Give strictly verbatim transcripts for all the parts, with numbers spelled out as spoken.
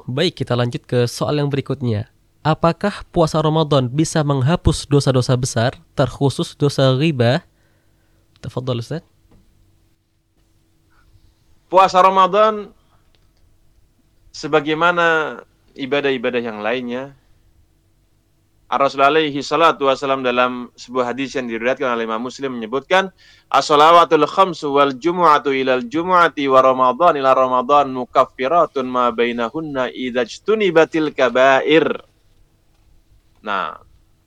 Baik, kita lanjut ke soal yang berikutnya. Apakah puasa Ramadan bisa menghapus dosa-dosa besar, terkhusus dosa ghibah? Tafadhal Ustaz. Puasa Ramadan sebagaimana ibadah-ibadah yang lainnya, Rasulullah alaihi salatu wasallam dalam sebuah hadis yang diriwayatkan oleh Imam Muslim menyebutkan, as-salawatul khamsu wal jumu'atu ilal jumu'ati wa Ramadan ila Ramadan mukaffiratun ma bainahunna idza ijtunibatil kaba'ir. Nah,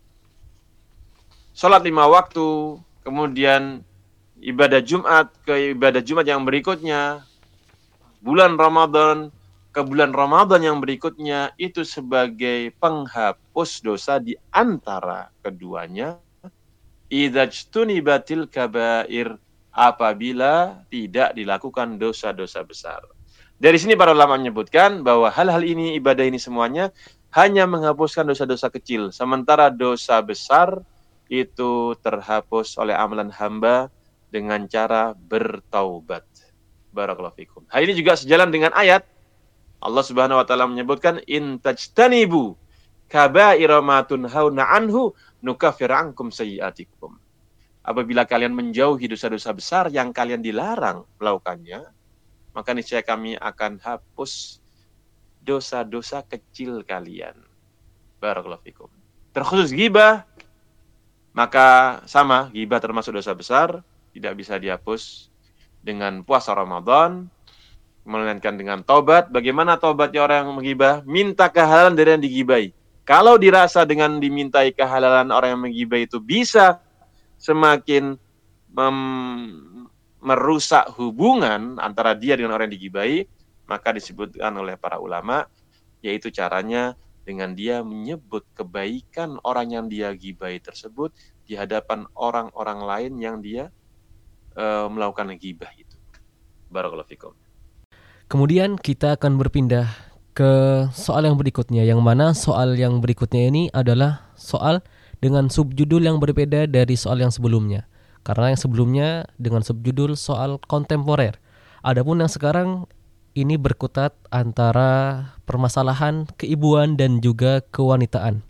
salat lima waktu, kemudian ibadah Jumat ke ibadah Jumat yang berikutnya, bulan Ramadan ke bulan Ramadan yang berikutnya, itu sebagai penghapus dosa di antara keduanya. Idza ijtunibatil kaba'ir, apabila tidak dilakukan dosa-dosa besar. Dari sini para ulama menyebutkan bahwa hal-hal ini, ibadah ini semuanya hanya menghapuskan dosa-dosa kecil, sementara dosa besar itu terhapus oleh amalan hamba dengan cara bertaubat. Barakallahu fikum. Hal ini juga sejalan dengan ayat Allah Subhanahu wa taala menyebutkan, in tajtanibu kaba'ira ma tunhauna anhu nukaffir ankum sayyi'atikum. Apabila kalian menjauhi dosa-dosa besar yang kalian dilarang melakukannya, maka niscaya kami akan hapus dosa-dosa kecil kalian. Barakallahu fikum. Terkhusus ghibah, maka sama, ghibah termasuk dosa besar, tidak bisa dihapus dengan puasa Ramadan, melainkan dengan taubat. Bagaimana taubatnya orang yang menggibah? Minta kehalalan dari yang digibahi. Kalau dirasa dengan dimintai kehalalan orang yang menggibah itu bisa semakin mem- merusak hubungan antara dia dengan orang yang digibahi, maka disebutkan oleh para ulama, yaitu caranya dengan dia menyebut kebaikan orang yang dia gibahi tersebut di hadapan orang-orang lain yang dia uh, melakukan gibah itu. Barakallahu fikum. Kemudian kita akan berpindah ke soal yang berikutnya, yang mana soal yang berikutnya ini adalah soal dengan subjudul yang berbeda dari soal yang sebelumnya. Karena yang sebelumnya dengan subjudul soal kontemporer. Adapun yang sekarang ini berkutat antara permasalahan keibuan dan juga kewanitaan.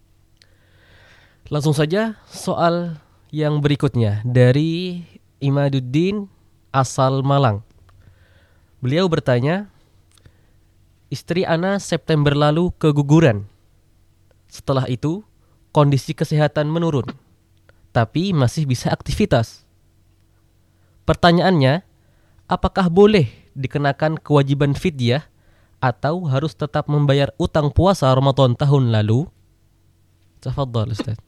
Langsung saja soal yang berikutnya dari Imaduddin asal Malang. Beliau bertanya, istri ana September lalu keguguran. Setelah itu kondisi kesehatan menurun, tapi masih bisa aktivitas. Pertanyaannya, apakah boleh dikenakan kewajiban fidyah atau harus tetap membayar utang puasa Ramadan tahun lalu? Tafadhal Ustaz.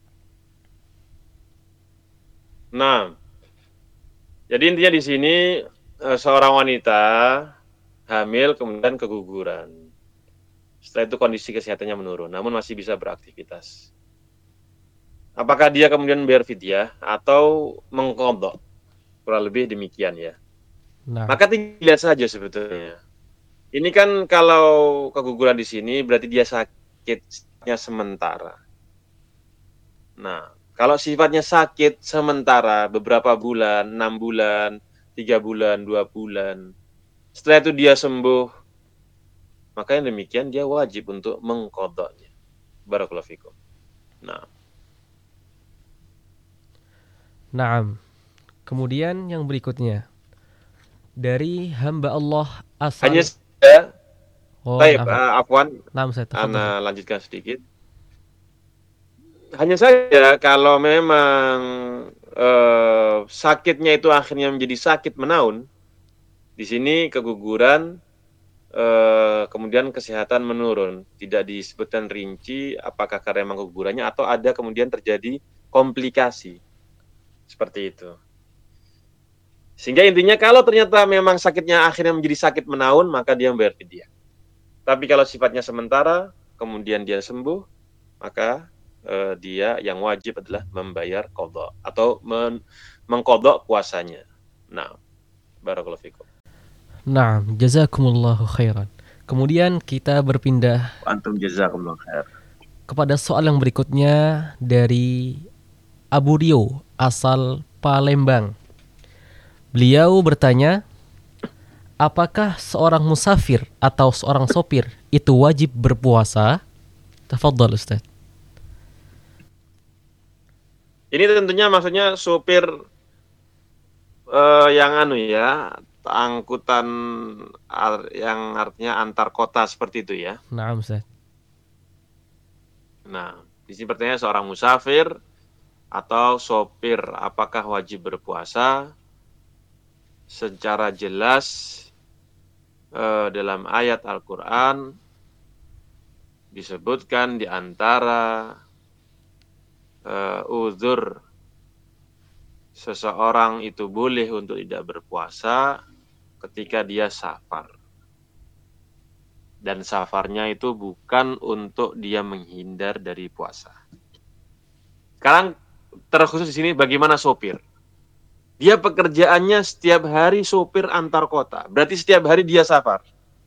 Nah, jadi intinya di sini seorang wanita hamil kemudian keguguran. Setelah itu kondisi kesehatannya menurun, namun masih bisa beraktivitas. Apakah dia kemudian membayar fidyah atau mengqadha? Kurang lebih demikian ya. Nah. Maka tinggal lihat saja sebetulnya. Ini kan kalau keguguran di sini berarti dia sakitnya sementara. Nah, kalau sifatnya sakit sementara beberapa bulan, enam bulan, tiga bulan, dua bulan, setelah itu dia sembuh, maka yang demikian dia wajib untuk mengqadhanya. Barakallahu fikum. Nah. Naam. Kemudian yang berikutnya dari hamba Allah asal. Hanya saja. Oh, baik, uh, afwan. Naam, saya Ana lanjutkan sedikit. Hanya saja kalau memang uh, sakitnya itu akhirnya menjadi sakit menaun, di sini keguguran, uh, kemudian kesehatan menurun, tidak disebutkan rinci apakah karena memang kegugurannya atau ada kemudian terjadi komplikasi seperti itu. Sehingga intinya kalau ternyata memang sakitnya akhirnya menjadi sakit menaun, maka dia membayar fidyah. Tapi kalau sifatnya sementara, kemudian dia sembuh, maka Uh, dia yang wajib adalah membayar qadha atau men- mengqadha puasanya. Nah, barakallahu fikum. Nah, jazakumullahu khairan. Kemudian kita berpindah antum jazakumullahu khair kepada soal yang berikutnya dari Abu Rio asal Palembang. Beliau bertanya, apakah seorang musafir atau seorang sopir itu wajib berpuasa? Tafadhal Ustaz. Ini tentunya maksudnya sopir uh, yang anu ya, angkutan ar- yang artinya antar kota seperti itu ya. Naam Ustaz. Nah, di sini pertanyaannya seorang musafir atau sopir apakah wajib berpuasa? Secara jelas uh, dalam ayat Al-Qur'an disebutkan di antara uh, uzur seseorang itu boleh untuk tidak berpuasa ketika dia safar. Dan safarnya itu bukan untuk dia menghindar dari puasa. Sekarang terkhusus di sini bagaimana sopir? Dia pekerjaannya setiap hari sopir antar kota. Berarti setiap hari dia safar.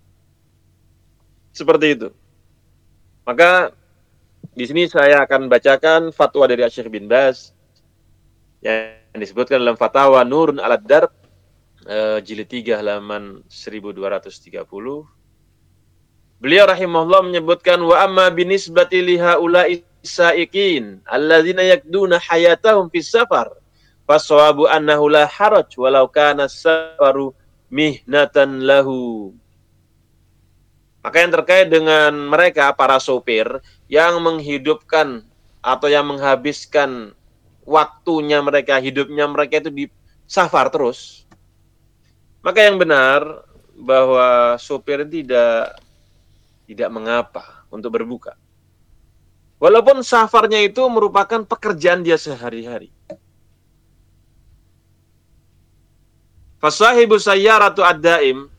Seperti itu. Maka di sini saya akan bacakan fatwa dari Syekh bin Baz yang disebutkan dalam Fatwa Nurun Alad Darb uh, jilid tiga halaman seribu dua ratus tiga puluh. Beliau rahimahullah menyebutkan wa amma binisbati li haula'i saiqin alladzina yakduna hayatahum fis safar fasawabu annahu la haraj walau kana safaru mihnatan lahu. Maka yang terkait dengan mereka para sopir yang menghidupkan atau yang menghabiskan waktunya mereka, hidupnya mereka itu di safar terus, maka yang benar bahwa sopir tidak tidak mengapa untuk berbuka. Walaupun safarnya itu merupakan pekerjaan dia sehari-hari. Fasahibu sayyaratu ad-daim,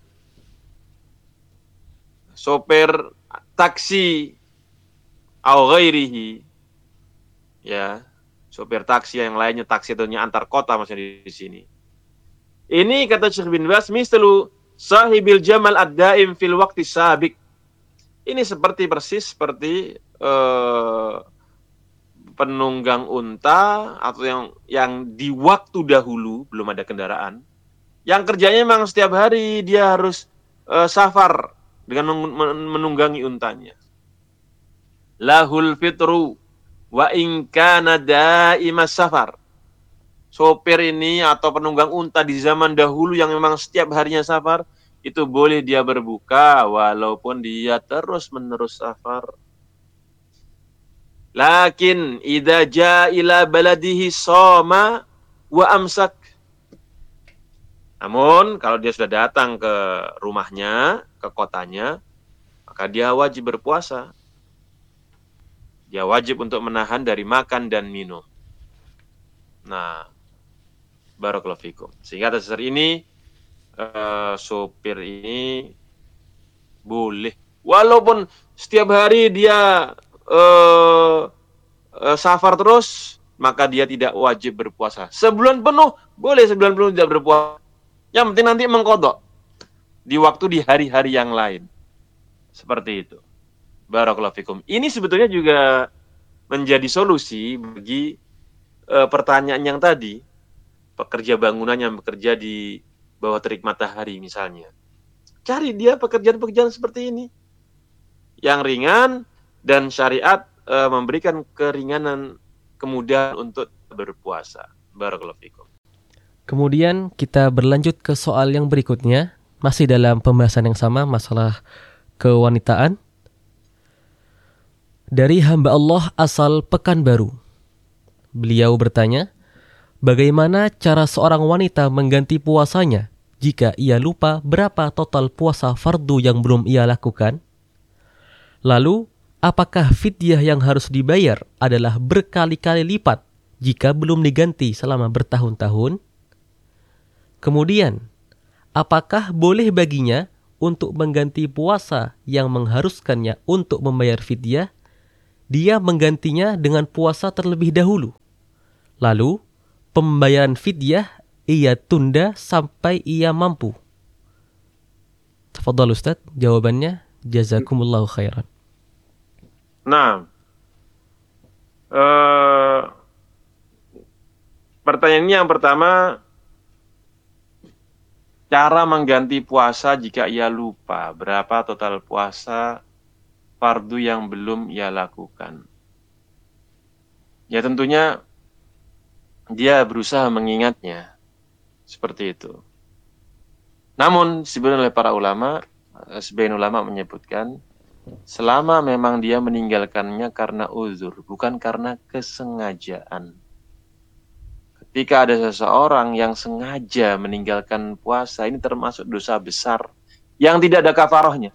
sopir taksi au ghairihi, ya, sopir taksi yang lainnya, taksi tentunya antar kota maksudnya di sini. Ini kata Syekh bin Baz, misalu sahibil jamal ad-daim fil waqti sabiq. Ini seperti persis seperti uh, penunggang unta atau yang yang di waktu dahulu belum ada kendaraan, yang kerjanya memang setiap hari dia harus uh, safar dengan menunggangi untanya. Lahul fitru wa in kana daimas safar. Sopir ini atau penunggang unta di zaman dahulu yang memang setiap harinya safar, itu boleh dia berbuka walaupun dia terus-menerus safar. Lakin idza jaa ila baladihi shoma wa amsak. Namun kalau dia sudah datang ke rumahnya, ke kotanya, maka dia wajib berpuasa. Dia wajib untuk menahan dari makan dan minum. Nah, barakallahu fikum. Sehingga atas dasar ini uh, sopir ini boleh, walaupun setiap hari dia uh, uh, safar terus, maka dia tidak wajib berpuasa. Sebulan penuh boleh, sebulan penuh tidak berpuasa. Yang penting nanti mengkodok di waktu di hari-hari yang lain. Seperti itu. Barakallahu fikum. Ini sebetulnya juga menjadi solusi bagi e, pertanyaan yang tadi. Pekerja bangunan yang bekerja di bawah terik matahari misalnya. Cari dia pekerjaan-pekerjaan seperti ini. Yang ringan dan syariat e, memberikan keringanan, kemudahan untuk berpuasa. Barakallahu fikum. Kemudian kita berlanjut ke soal yang berikutnya. Masih dalam pembahasan yang sama, masalah kewanitaan. Dari hamba Allah asal Pekanbaru. Beliau bertanya, bagaimana cara seorang wanita mengganti puasanya jika ia lupa berapa total puasa fardu yang belum ia lakukan? Lalu, apakah fidyah yang harus dibayar adalah berkali-kali lipat jika belum diganti selama bertahun-tahun? Kemudian, apakah boleh baginya untuk mengganti puasa yang mengharuskannya untuk membayar fidyah, dia menggantinya dengan puasa terlebih dahulu. Lalu, pembayaran fidyah ia tunda sampai ia mampu. Tafadhal Ustaz, jawabannya jazakumullahu khairan. Nah, uh, pertanyaannya yang pertama, cara mengganti puasa jika ia lupa berapa total puasa fardu yang belum ia lakukan. Ya tentunya dia berusaha mengingatnya. Seperti itu. Namun sebenarnya oleh para ulama, sebagian ulama menyebutkan, selama memang dia meninggalkannya karena uzur, bukan karena kesengajaan. Ketika ada seseorang yang sengaja meninggalkan puasa, ini termasuk dosa besar yang tidak ada kafarahnya.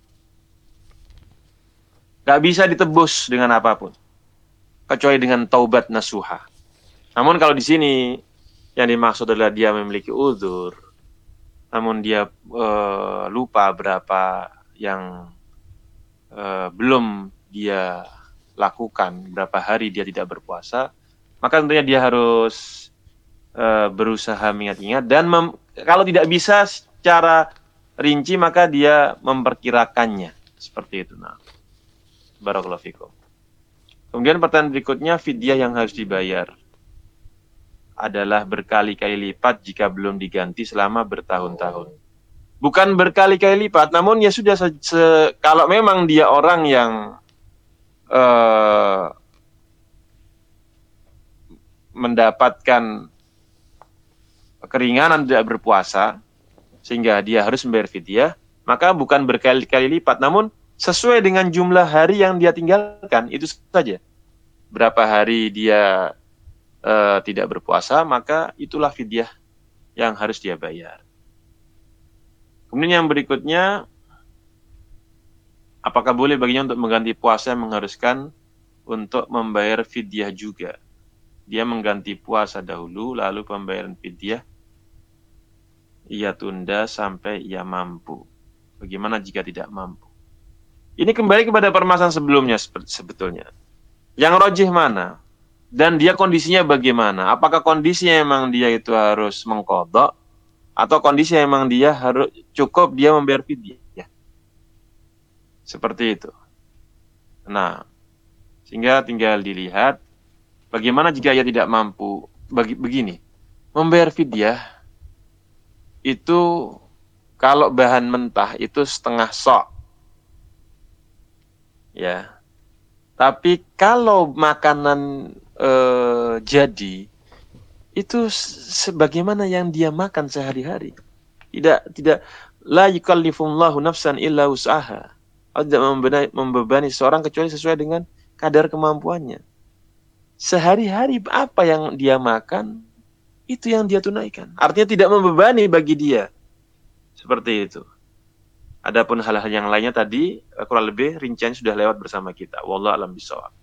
Gak bisa ditebus dengan apapun, kecuali dengan taubat nasuha. Namun kalau di sini yang dimaksud adalah dia memiliki uzur, namun dia e, lupa berapa yang e, belum dia lakukan, berapa hari dia tidak berpuasa, maka tentunya dia harus e, berusaha mengingat-ingat dan mem, kalau tidak bisa secara rinci maka dia memperkirakannya seperti itu. Nah, barakallahu fikum. Kemudian pertanyaan berikutnya, fidyah yang harus dibayar adalah berkali-kali lipat jika belum diganti selama bertahun-tahun. Bukan berkali-kali lipat, namun ya sudah se- se- kalau memang dia orang yang uh, mendapatkan keringanan tidak berpuasa sehingga dia harus membayar fidyah, maka bukan berkali-kali lipat, namun sesuai dengan jumlah hari yang dia tinggalkan, itu saja. Berapa hari dia Uh, tidak berpuasa, maka itulah fidyah yang harus dia bayar. Kemudian yang berikutnya, apakah boleh baginya untuk mengganti puasa yang mengharuskan untuk membayar fidyah juga? Dia mengganti puasa dahulu, lalu pembayaran fidyah ia tunda sampai ia mampu. Bagaimana jika tidak mampu? Ini kembali kepada permasalahan sebelumnya sebetulnya. Yang rajih mana? Dan dia kondisinya bagaimana? Apakah kondisinya memang dia itu harus mengqadha atau kondisinya memang dia harus cukup dia membayar fidyah? Ya. Seperti itu. Nah, sehingga tinggal dilihat bagaimana jika ia tidak mampu. Bagi, begini, membayar fidyah itu kalau bahan mentah itu setengah sok. Ya. Tapi kalau makanan Uh, jadi itu sebagaimana yang dia makan sehari-hari. Tidak tidak la yukallifullahu nafsan illa wus'aha. Allah tidak membebani, membebani seorang kecuali sesuai dengan kadar kemampuannya. Sehari-hari apa yang dia makan itu yang dia tunaikan. Artinya tidak membebani bagi dia. Seperti itu. Adapun hal-hal yang lainnya tadi kurang lebih rincian sudah lewat bersama kita. Wallahu a'lam bishawab.